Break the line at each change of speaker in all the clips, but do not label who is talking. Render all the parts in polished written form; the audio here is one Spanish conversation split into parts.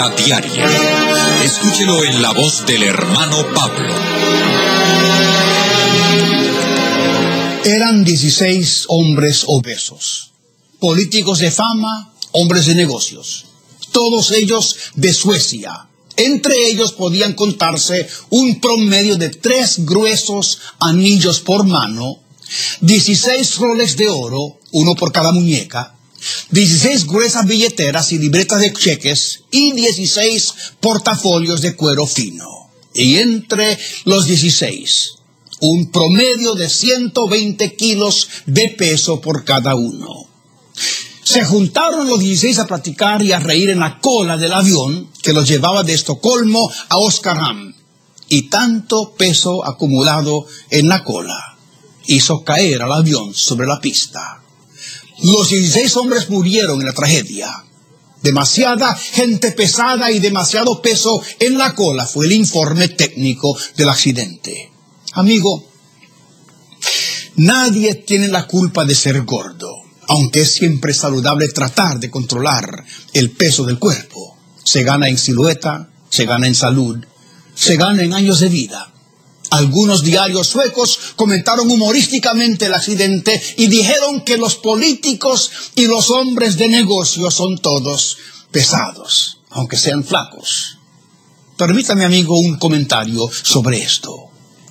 Diaria. Escúchelo en la voz del hermano Pablo.
Eran 16 hombres obesos, políticos de fama, hombres de negocios, todos ellos de Suecia. Entre ellos podían contarse un promedio de 3 gruesos anillos por mano, 16 roles de oro, uno por cada muñeca, 16 gruesas billeteras y libretas de cheques y 16 portafolios de cuero fino. Y entre los 16, un promedio de 120 kilos de peso por cada uno. Se juntaron los 16 a platicar y a reír en la cola del avión que los llevaba de Estocolmo a Oskarshamn. Y tanto peso acumulado en la cola hizo caer al avión sobre la pista. Los 16 hombres murieron en la tragedia. Demasiada gente pesada y demasiado peso en la cola fue el informe técnico del accidente. Amigo, nadie tiene la culpa de ser gordo, aunque es siempre saludable tratar de controlar el peso del cuerpo. Se gana en silueta, se gana en salud, se gana en años de vida. Algunos diarios suecos comentaron humorísticamente el accidente y dijeron que los políticos y los hombres de negocios son todos pesados, aunque sean flacos. Permítame, amigo, un comentario sobre esto.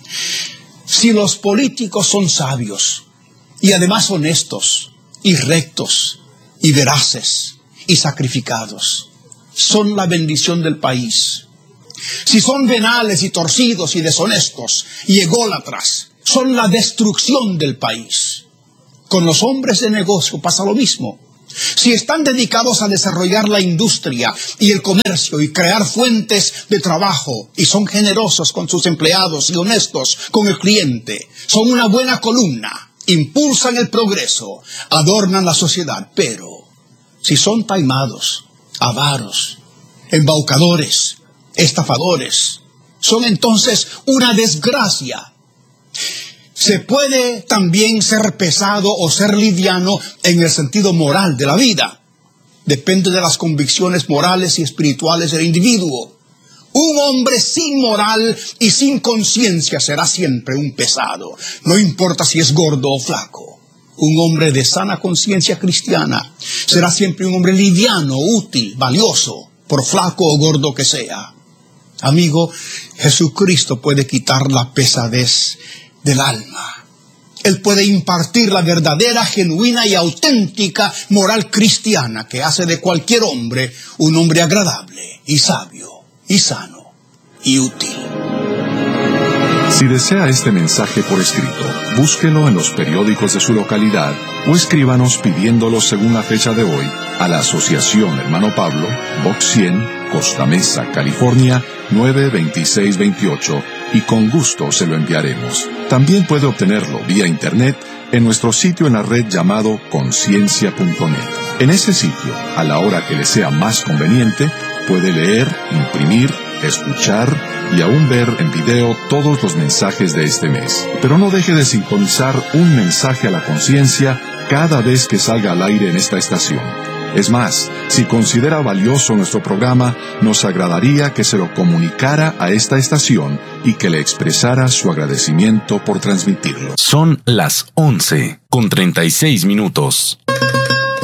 Si los políticos son sabios y además honestos y rectos y veraces y sacrificados, son la bendición del país. Si son venales y torcidos y deshonestos y ególatras, son la destrucción del país. Con los hombres de negocio pasa lo mismo. Si están dedicados a desarrollar la industria y el comercio y crear fuentes de trabajo, y son generosos con sus empleados y honestos con el cliente, son una buena columna, impulsan el progreso, adornan la sociedad. Pero si son taimados, avaros, embaucadores, estafadores, son entonces una desgracia. Se puede también ser pesado o ser liviano en el sentido moral de la vida. Depende de las convicciones morales y espirituales del individuo. Un hombre sin moral y sin conciencia será siempre un pesado, no importa si es gordo o flaco. Un hombre de sana conciencia cristiana será siempre un hombre liviano, útil, valioso, por flaco o gordo que sea. Amigo, Jesucristo puede quitar la pesadez del alma. Él puede impartir la verdadera, genuina y auténtica moral cristiana que hace de cualquier hombre un hombre agradable y sabio y sano y útil.
Si desea este mensaje por escrito, búsquelo en los periódicos de su localidad o escríbanos pidiéndolo según la fecha de hoy a la Asociación Hermano Pablo, Box 100, Costa Mesa, California, 92628, y con gusto se lo enviaremos. También puede obtenerlo vía internet en nuestro sitio en la red llamado conciencia.net. En ese sitio, a la hora que le sea más conveniente, puede leer, imprimir, escuchar y aún ver en video todos los mensajes de este mes. Pero no deje de sintonizar un mensaje a la conciencia cada vez que salga al aire en esta estación. Es más, si considera valioso nuestro programa, nos agradaría que se lo comunicara a esta estación y que le expresara su agradecimiento por transmitirlo.
Son las 11:36.